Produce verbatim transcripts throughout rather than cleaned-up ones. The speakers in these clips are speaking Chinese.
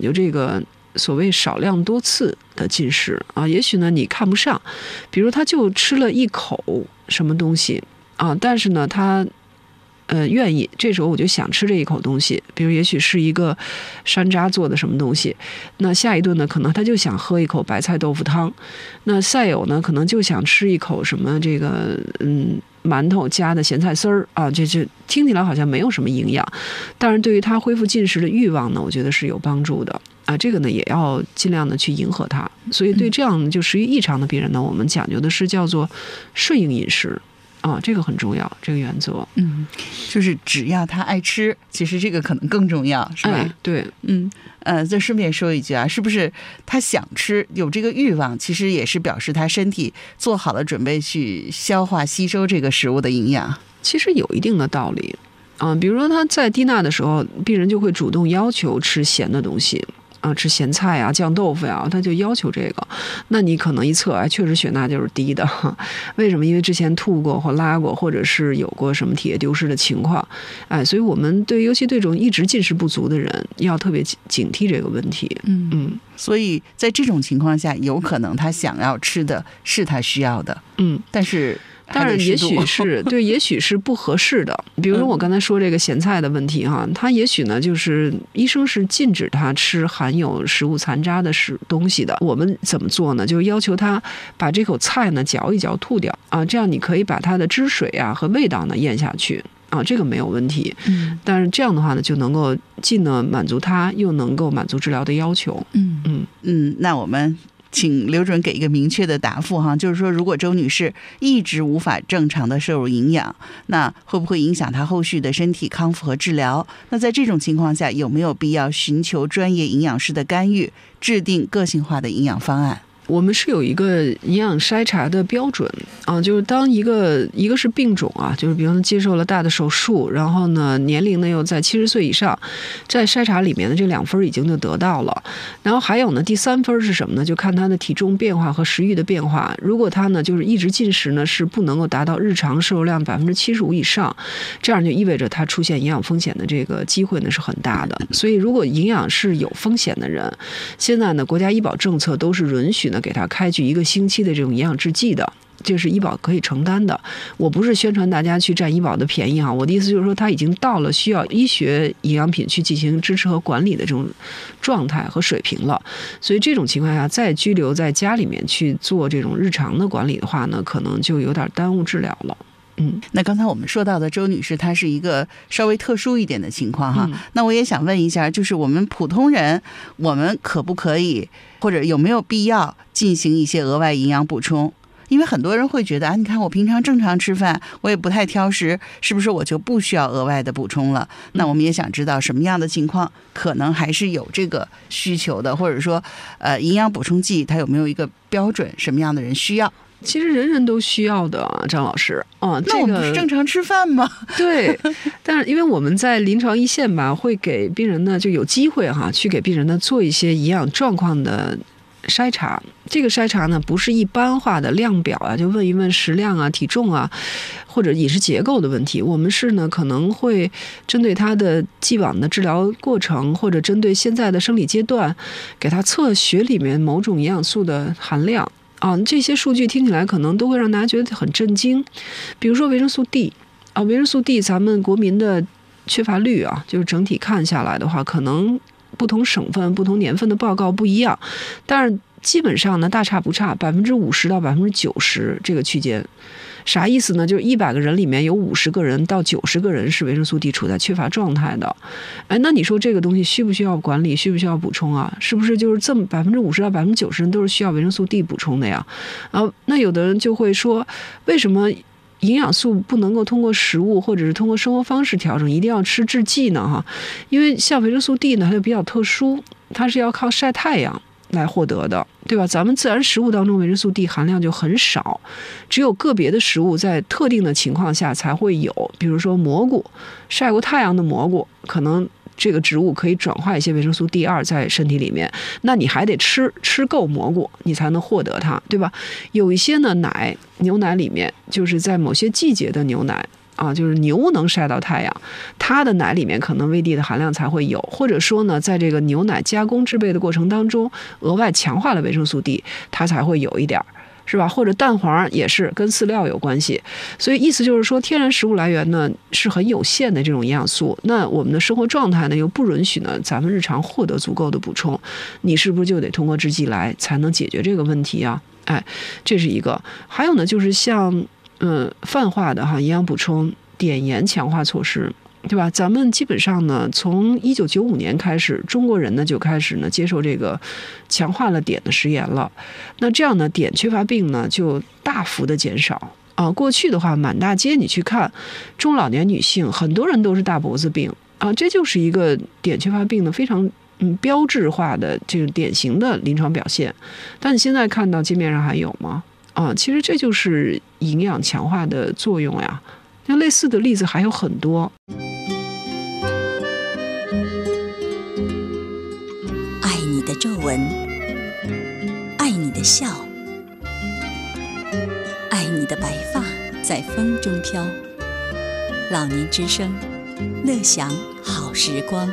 究这个所谓少量多次的进食啊，也许呢你看不上，比如他就吃了一口什么东西啊，但是呢他呃愿意，这时候我就想吃这一口东西，比如也许是一个山楂做的什么东西，那下一顿呢可能他就想喝一口白菜豆腐汤，那赛友呢可能就想吃一口什么这个嗯馒头加的咸菜丝儿啊，这这听起来好像没有什么营养，但是对于他恢复进食的欲望呢，我觉得是有帮助的啊。这个呢也要尽量的去迎合他，所以对这样就食欲异常的病人呢，我们讲究的是叫做顺应饮食啊，这个很重要，这个原则。 嗯，就是只要他爱吃，其实这个可能更重要，是吧？ 哎、对， 嗯。呃，再顺便说一句啊，是不是他想吃有这个欲望，其实也是表示他身体做好了准备去消化吸收这个食物的营养？ 其实有一定的道理啊，比如说他在低钠的时候，病人就会主动要求吃咸的东西啊，吃咸菜啊、酱豆腐呀、啊，他就要求这个。那你可能一测，哎，确实血钠就是低的。为什么？因为之前吐过或拉过，或者是有过什么体液丢失的情况，哎，所以我们对，尤其对这种一直进食不足的人，要特别警惕这个问题。 嗯嗯，所以在这种情况下，有可能他想要吃的是他需要的， 嗯， 但是。 当然，也许是对，也许是不合适的。比如说我刚才说这个咸菜的问题哈，他也许呢就是医生是禁止他吃含有食物残渣的食东西的。我们怎么做呢？就是要求他把这口菜呢嚼一嚼吐掉啊，这样你可以把它的汁水啊和味道呢咽下去啊，这个没有问题。嗯，但是这样的话呢，就能够既能满足他，又能够满足治疗的要求。 嗯嗯嗯，那我们。请刘主任给一个明确的答复哈，就是说，如果周女士一直无法正常的摄入营养，那会不会影响她后续的身体康复和治疗？那在这种情况下，有没有必要寻求专业营养师的干预，制定个性化的营养方案？ 我们是有一个营养筛查的标准啊，就是当一个一个是病种啊，就是比方说接受了大的手术，然后呢年龄呢又在七十岁以上，在筛查里面的这两分已经就得到了。然后还有呢第三分是什么呢？就看他的体重变化和食欲的变化。如果他呢就是一直进食呢是不能够达到日常摄入量百分之七十五以上，这样就意味着他出现营养风险的这个机会呢是很大的。所以如果营养是有风险的人，现在呢国家医保政策都是允许呢给他开具一个星期的这种营养制剂的，这是医保可以承担的。我不是宣传大家去占医保的便宜哈，我的意思就是说他已经到了需要医学营养品去进行支持和管理的这种状态和水平了。所以这种情况下再拘留在家里面去做这种日常的管理的话呢，可能就有点耽误治疗了。嗯， 那刚才我们说到的周女士，她是一个稍微特殊一点的情况哈。嗯、那我也想问一下，就是我们普通人，我们可不可以或者有没有必要进行一些额外营养补充？因为很多人会觉得啊，你看我平常正常吃饭，我也不太挑食，是不是我就不需要额外的补充了？那我们也想知道什么样的情况可能还是有这个需求的，或者说，呃，营养补充剂它有没有一个标准，什么样的人需要？ 其实人人都需要的，张老师啊， 那我们不是正常吃饭吗？ 对，但是因为我们在临床一线吧，会给病人呢就有机会哈，去给病人呢做一些营养状况的筛查。这个筛查呢不是一般化的量表啊，就问一问食量啊、体重啊，或者饮食结构的问题。我们是呢可能会针对他的既往的治疗过程，或者针对现在的生理阶段，给他测血里面某种营养素的含量。啊，这些数据听起来可能都会让大家觉得很震惊，比如说维生素 D 啊，维生素 D 咱们国民的缺乏率啊，就是整体看下来的话，可能不同省份、不同年份的报告不一样，但是基本上呢大差不差，百分之五十到百分之九十这个区间。啥意思呢？就是一百个人里面有五十个人到九十个人是维生素 D 处在缺乏状态的。哎，那你说这个东西需不需要管理？需不需要补充啊？是不是就是这么百分之五十到百分之九十人都是需要维生素 D 补充的呀？啊，那有的人就会说，为什么营养素不能够通过食物或者是通过生活方式调整，一定要吃制剂呢？哈，因为像维生素 D 呢，它就比较特殊，它是要靠晒太阳来获得的，对吧？咱们自然食物当中维生素 D 含量就很少，只有个别的食物在特定的情况下才会有，比如说蘑菇，晒过太阳的蘑菇，可能这个植物可以转化一些维生素 D 二 在身体里面，那你还得吃吃够蘑菇，你才能获得它，对吧？有一些呢奶牛奶里面，就是在某些季节的牛奶啊，就是牛能晒到太阳，它的奶里面可能维 D 的含量才会有，或者说呢，在这个牛奶加工制备的过程当中，额外强化了维生素 D， 它才会有一点，是吧？或者蛋黄也是跟饲料有关系，所以意思就是说，天然食物来源呢是很有限的这种营养素，那我们的生活状态呢又不允许呢咱们日常获得足够的补充，你是不是就得通过制剂来才能解决这个问题啊？哎，这是一个。还有呢，就是像嗯泛化的哈营养补充、碘盐强化措施，对吧？咱们基本上呢，从一九九五年开始，中国人呢就开始呢接受这个强化了碘的食盐了。那这样呢，碘缺乏病呢就大幅的减少啊。过去的话，满大街你去看，中老年女性很多人都是大脖子病啊，这就是一个碘缺乏病的非常嗯标志化的这个典型的临床表现。但你现在看到街面上还有吗？啊，其实这就是营养强化的作用呀。那类似的例子还有很多。 爱你的皱纹，爱你的笑，爱你的白发在风中飘。老年之声，乐享好时光。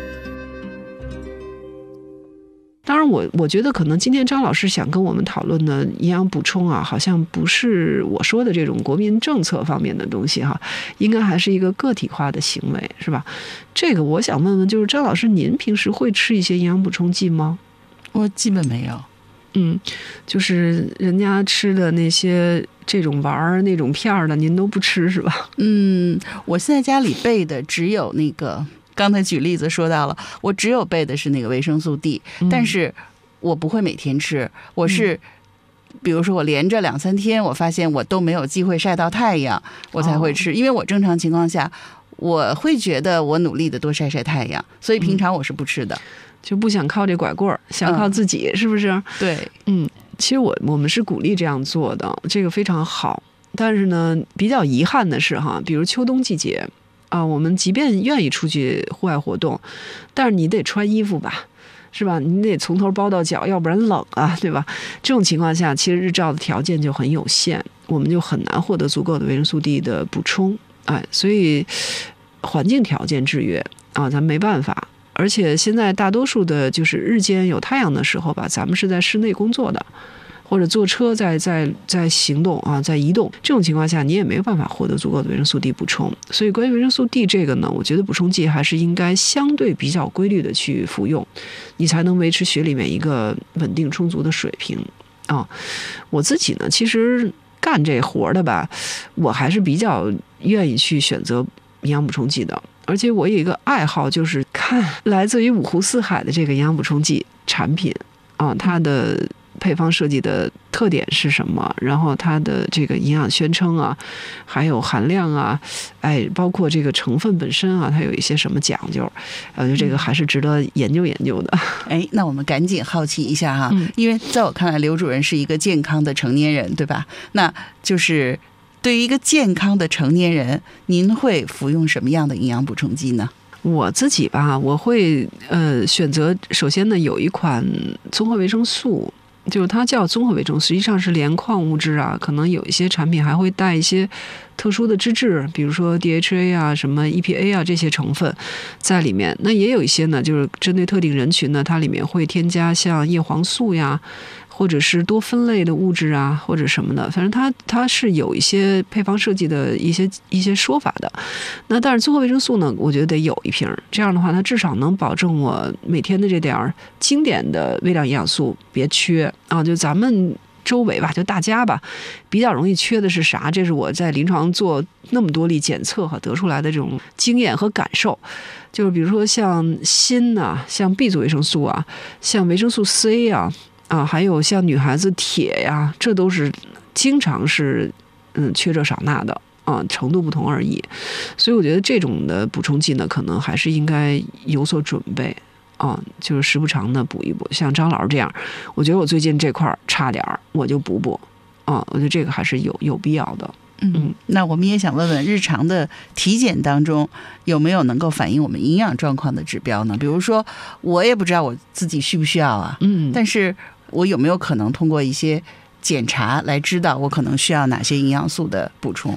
当然我我觉得可能今天张老师想跟我们讨论的营养补充啊，好像不是我说的这种国民政策方面的东西哈，应该还是一个个体化的行为，是吧？这个我想问问，就是张老师，您平时会吃一些营养补充剂吗？ 我基本没有。 嗯，就是人家吃的那些这种丸儿那种片儿的，您都不吃是吧？ 嗯，我现在家里备的只有那个。刚才举例子说到了，我只有备的是那个维生素 D，、嗯、但是我不会每天吃，我是、嗯、比如说我连着两三天，我发现我都没有机会晒到太阳，我才会吃、哦、因为我正常情况下我会觉得我努力的多晒晒太阳，所以平常我是不吃的、嗯、 就不想靠这拐棍儿，想靠自己、嗯、是不是？ 对， 嗯，其实我我们是鼓励这样做的，这个非常好，但是呢比较遗憾的是哈，比如秋冬季节啊，我们即便愿意出去户外活动，但是你得穿衣服吧，是吧？你得从头包到脚，要不然冷啊，对吧？这种情况下，其实日照的条件就很有限，我们就很难获得足够的维生素 D 的补充。哎，所以环境条件制约啊，咱没办法。而且现在大多数的就是日间有太阳的时候吧，咱们是在室内工作的。或者坐车在在在行动啊，在移动，这种情况下你也没有办法获得足够的维生素 D 补充。所以关于维生素 D 这个呢，我觉得补充剂还是应该相对比较规律的去服用，你才能维持血里面一个稳定充足的水平啊。我自己呢，其实干这活的吧，我还是比较愿意去选择营养补充剂的。而且我有一个爱好，就是看来自于五湖四海的这个营养补充剂产品啊，它的配方设计的特点是什么，然后它的这个营养宣称啊，还有含量啊，哎，包括这个成分本身啊，它有一些什么讲究，我觉得这个还是值得研究研究的。 哎，那我们赶紧好奇一下哈、嗯，因为在我看来，刘主任是一个健康的成年人，对吧？那就是对于一个健康的成年人，您会服用什么样的营养补充剂呢？ 我自己吧，我会呃选择，首先呢有一款综合维生素。就是它叫综合维生素，实际上是连矿物质啊，可能有一些产品还会带一些特殊的脂质，比如说 D H A 啊、什么 E P A 啊这些成分在里面。那也有一些呢，就是针对特定人群呢，它里面会添加像叶黄素呀，或者是多酚类的物质啊，或者什么的，反正它它是有一些配方设计的一些一些说法的。那但是综合维生素呢，我觉得得有一瓶，这样的话，它至少能保证我每天的这点经典的微量营养素别缺啊。就咱们周围吧，就大家吧，比较容易缺的是啥？这是我在临床做那么多例检测和得出来的这种经验和感受。就是比如说像锌啊，像 B 族维生素啊，像维生素 C 啊。啊，还有像女孩子铁呀，这都是经常是嗯缺这少那的啊，程度不同而已。所以我觉得这种的补充剂呢，可能还是应该有所准备啊，就是时不常的补一补。像张老师这样，我觉得我最近这块差点儿，我就补补啊，我觉得这个还是有有必要的。 嗯，那我们也想问问，日常的体检当中有没有能够反映我们营养状况的指标呢？比如说，我也不知道我自己需不需要啊，嗯，但是我有没有可能通过一些检查来知道我可能需要哪些营养素的补充？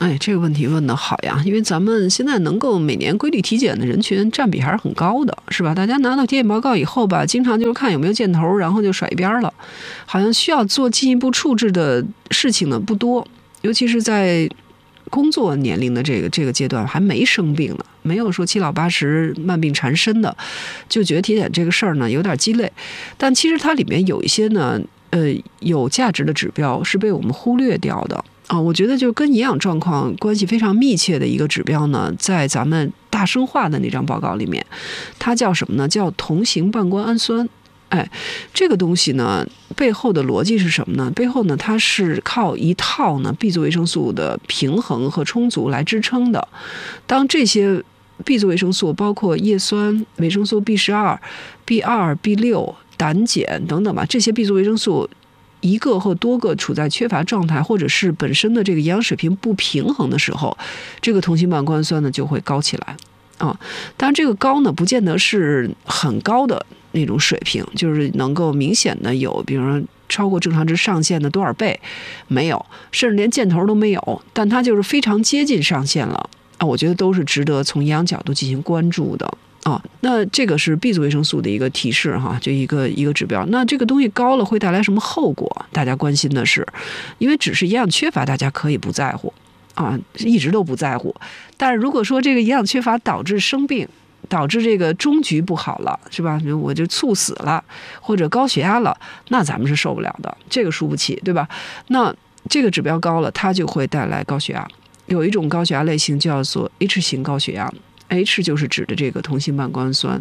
哎，这个问题问得好呀，因为咱们现在能够每年规律体检的人群占比还是很高的，是吧？大家拿到体检报告以后吧，经常就是看有没有箭头，然后就甩一边了，好像需要做进一步处置的事情呢不多，尤其是在工作年龄的这个这个阶段，还没生病呢，没有说七老八十慢病缠身的，就觉得体检这个事儿呢有点鸡肋。但其实它里面有一些呢，呃，有价值的指标是被我们忽略掉的啊。我觉得就跟营养状况关系非常密切的一个指标呢，在咱们大生化的那张报告里面，它叫什么呢？叫同型半胱氨酸。哎，这个东西呢，背后的逻辑是什么呢？背后呢，它是靠一套呢 B 族维生素的平衡和充足来支撑的。当这些 B 族维生素，包括叶酸、维生素 B 十二、B 二、B 六、胆碱等等吧，这些 B 族维生素一个或多个处在缺乏状态，或者是本身的这个营养水平不平衡的时候，这个同型半胱氨酸呢就会高起来啊。当然，这个高呢，不见得是很高的那种水平，就是能够明显的有，比如说超过正常值上限的多少倍，没有，甚至连箭头都没有，但它就是非常接近上限了啊。我觉得都是值得从营养角度进行关注的啊。那这个是 B 族维生素的一个提示哈，就一个一个指标。那这个东西高了会带来什么后果？大家关心的是，因为只是营养缺乏，大家可以不在乎啊，一直都不在乎。但是如果说这个营养缺乏导致生病，导致这个终局不好了，是吧？我就猝死了，或者高血压了，那咱们是受不了的，这个输不起，对吧？那这个指标高了，它就会带来高血压。有一种高血压类型叫做 H 型高血压 ，H 就是指的这个同型半胱氨酸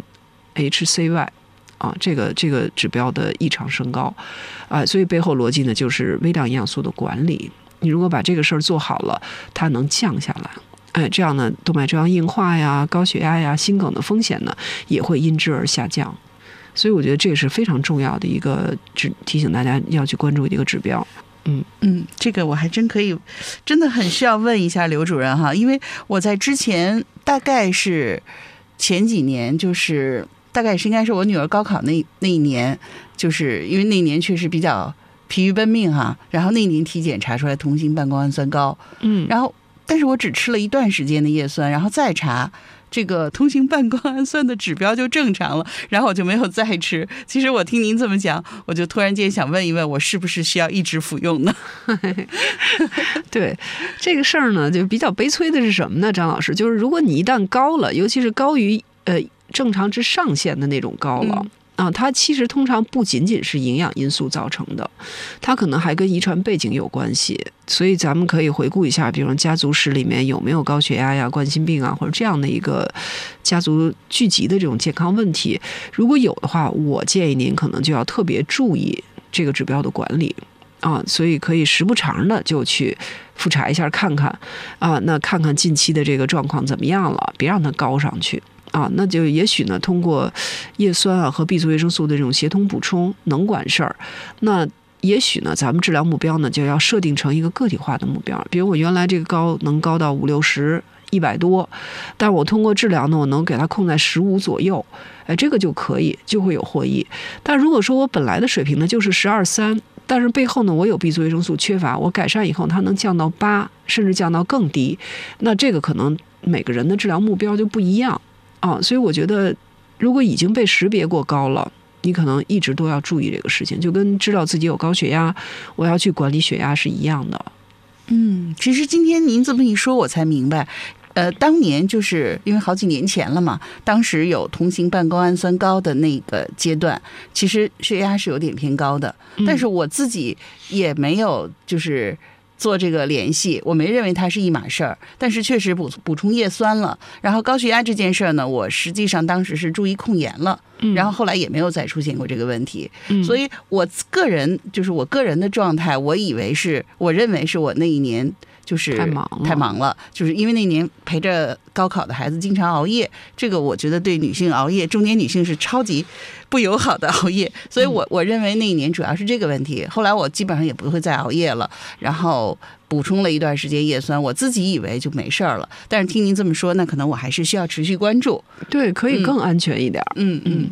H C Y 啊，这个这个指标的异常升高啊，所以背后逻辑呢就是微量营养素的管理。你如果把这个事儿做好了，它能降下来。哎，这样呢，动脉粥样硬化呀、高血压呀、心梗的风险呢，也会因之而下降。所以我觉得这个是非常重要的一个指，提醒大家要去关注的一个指标。嗯嗯，这个我还真可以，真的很需要问一下刘主任哈，因为我在之前大概是前几年，就是大概是应该是我女儿高考那那一年，就是因为那一年确实比较疲于奔命哈，然后那一年体检查出来同型半胱氨酸高， 嗯， 然后。但是我只吃了一段时间的叶酸，然后再查这个同型半胱氨酸的指标就正常了，然后我就没有再吃。其实我听您这么讲，我就突然间想问一问，我是不是需要一直服用呢？ 对，这个事儿呢，就比较悲催的是什么呢？张老师，就是如果你一旦高了，尤其是高于呃正常值上限的那种高了。嗯啊，它其实通常不仅仅是营养因素造成的，它可能还跟遗传背景有关系。所以咱们可以回顾一下，比如家族史里面有没有高血压呀、冠心病啊，或者这样的一个家族聚集的这种健康问题。如果有的话，我建议您可能就要特别注意这个指标的管理啊，所以可以时不常的就去复查一下看看啊，那看看近期的这个状况怎么样了，别让它高上去。啊，那就也许呢，通过叶酸啊和 B 族维生素的这种协同补充能管事儿。那也许呢，咱们治疗目标呢就要设定成一个个体化的目标。比如我原来这个高能高到五六十、一百多，但我通过治疗呢，我能给它控在十五左右，哎，这个就可以，就会有获益。但如果说我本来的水平呢就是十二三，但是背后呢我有 B 族维生素缺乏，我改善以后它能降到八，甚至降到更低，那这个可能每个人的治疗目标就不一样。啊，所以我觉得，如果已经被识别过高了，你可能一直都要注意这个事情，就跟知道自己有高血压，我要去管理血压是一样的。 嗯，其实今天您这么一说，我才明白，呃，当年就是因为好几年前了嘛，当时有同型半胱氨酸高的那个阶段，其实血压是有点偏高的，但是我自己也没有就是做这个联系，我没认为它是一码事儿，但是确实补补充叶酸了。然后高血压这件事儿呢，我实际上当时是注意控盐了，然后后来也没有再出现过这个问题。 嗯、 所以我个人就是我个人的状态，我以为是我认为是我那一年就是太忙了， 太忙了，就是因为那年陪着高考的孩子经常熬夜，这个我觉得对女性熬夜，中年女性是超级不友好的熬夜，所以我我认为那一年主要是这个问题。后来我基本上也不会再熬夜了，然后补充了一段时间叶酸，我自己以为就没事儿了，但是听您这么说，那可能我还是需要持续关注。 对，可以更安全一点。 嗯嗯。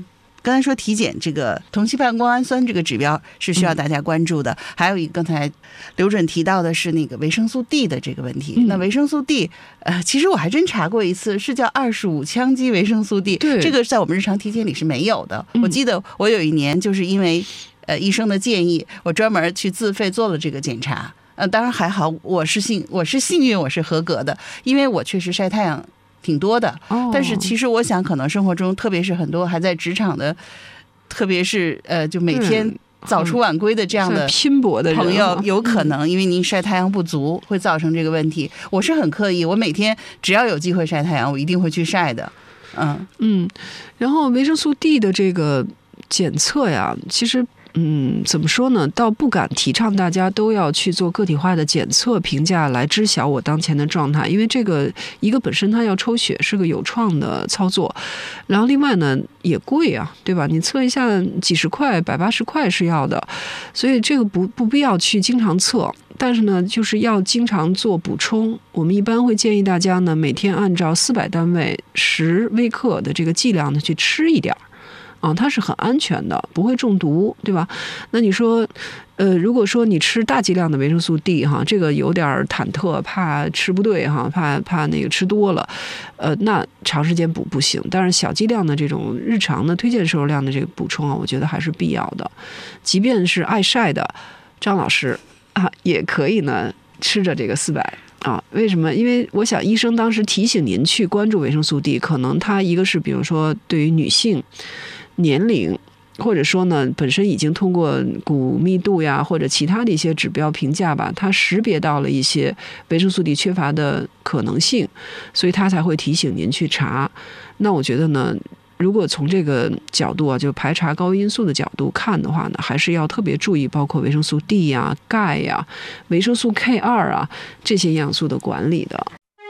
刚才说体检这个同期半胱氨酸这个指标是需要大家关注的，嗯、还有一个刚才刘准提到的是那个维生素 D 的这个问题。嗯、那维生素 D， 呃，其实我还真查过一次，是叫二十五羟基维生素 D， 这个在我们日常体检里是没有的。嗯、我记得我有一年就是因为呃医生的建议，我专门去自费做了这个检查。呃，当然还好，我是幸我是幸运，我是合格的，因为我确实晒太阳挺多的，哦、但是其实我想，可能生活中，特别是很多还在职场的，特别是呃，就每天早出晚归的这样的拼搏的朋友，有可能因为您晒太阳不足，会造成这个问题。我是很刻意，我每天只要有机会晒太阳，我一定会去晒的。嗯嗯，然后维生素 D 的这个检测呀，其实。嗯，怎么说呢？倒不敢提倡大家都要去做个体化的检测评价来知晓我当前的状态，因为这个一个本身它要抽血是个有创的操作，然后另外呢也贵啊，对吧？你测一下几十块、百八十块是要的，所以这个不不必要去经常测，但是呢，就是要经常做补充。我们一般会建议大家呢，每天按照四百单位十微克的这个剂量呢去吃一点。啊，它是很安全的，不会中毒，对吧？那你说，呃，如果说你吃大剂量的维生素 D 哈，这个有点忐忑，怕吃不对哈，怕怕那个吃多了，呃，那长时间补不行。但是小剂量的这种日常的推荐摄入量的这个补充啊，我觉得还是必要的。即便是爱晒的张老师啊，也可以呢吃着这个四百。啊，为什么？因为我想医生当时提醒您去关注维生素 D， 可能他一个是比如说对于女性年龄，或者说呢本身已经通过骨密度呀或者其他的一些指标评价吧，他识别到了一些维生素 D 缺乏的可能性，所以他才会提醒您去查。那我觉得呢，如果从这个角度啊，就排查高危因素的角度看的话呢，还是要特别注意包括维生素 D 呀、钙呀、维生素 K 二 啊这些营养素的管理的。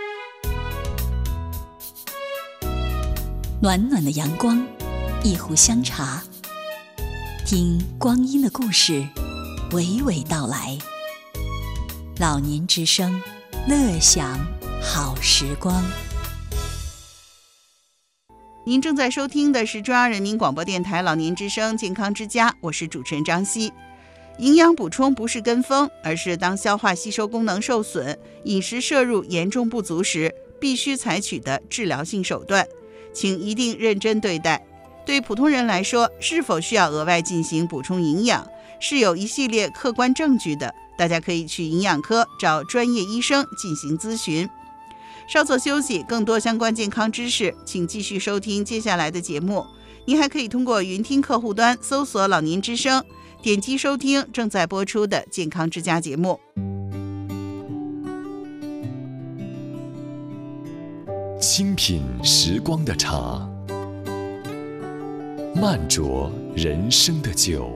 暖暖的阳光，一壶香茶，听光阴的故事娓娓道来。老年之声，乐享好时光。 您正在收听的是中央人民广播电台老年之声健康之家，我是主持人张希。营养补充不是跟风，而是当消化吸收功能受损、饮食摄入严重不足时，必须采取的治疗性手段，请一定认真对待。对普通人来说，是否需要额外进行补充营养，是有一系列客观证据的，大家可以去营养科找专业医生进行咨询。稍作休息，更多相关健康知识，请继续收听接下来的节目。您还可以通过云听客户端搜索老年之声，点击收听正在播出的健康之家节目。 清品时光的茶，慢酌人生的酒，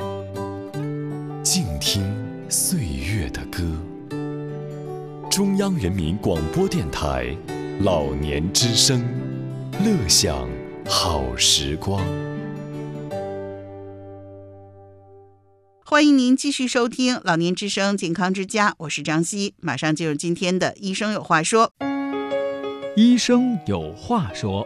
静听岁月的歌。中央人民广播电台老年之声，乐享好时光。 欢迎您继续收听老年之声健康之家，我是张希，马上进入今天的医生有话说。 医生有话说。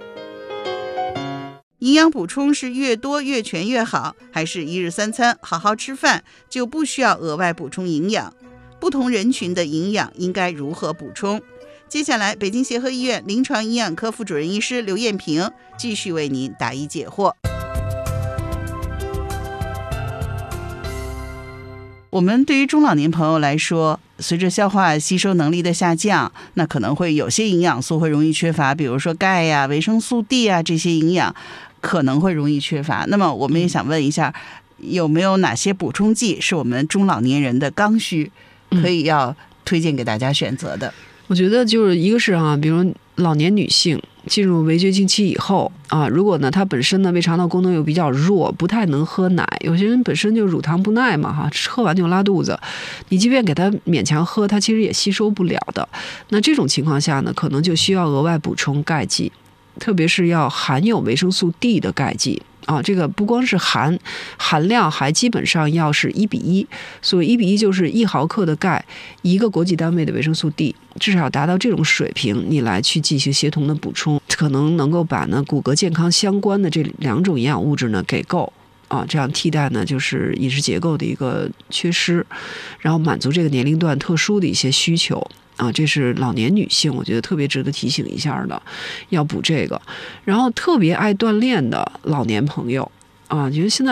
营养补充是越多越全越好，还是一日三餐好好吃饭就不需要额外补充营养？不同人群的营养应该如何补充？接下来，北京协和医院临床营养科副主任医师刘艳萍继续为您答疑解惑。我们对于中老年朋友来说，随着消化吸收能力的下降，那可能会有些营养素会容易缺乏，比如说钙呀、维生素 D 啊，这些营养可能会容易缺乏。那么我们也想问一下，有没有哪些补充剂是我们中老年人的刚需可以要推荐给大家选择的？ 我觉得就是一个是啊，比如老年女性进入围绝经期以后啊，如果呢她本身呢胃肠道功能又比较弱，不太能喝奶，有些人本身就乳糖不耐嘛哈，喝完就拉肚子，你即便给她勉强喝，她其实也吸收不了的。那这种情况下呢，可能就需要额外补充钙剂，特别是要含有维生素 D 的钙剂。 啊，这个不光是含含量，还基本上要是一比一。所谓一比一，就是一毫克的钙，一个国际单位的维生素 D， 至少达到这种水平，你来去进行协同的补充，可能能够把呢骨骼健康相关的这两种营养物质呢给够啊，这样替代呢就是饮食结构的一个缺失，然后满足这个年龄段特殊的一些需求。啊，这是老年女性，我觉得特别值得提醒一下的，要补这个。然后特别爱锻炼的老年朋友啊，觉得现在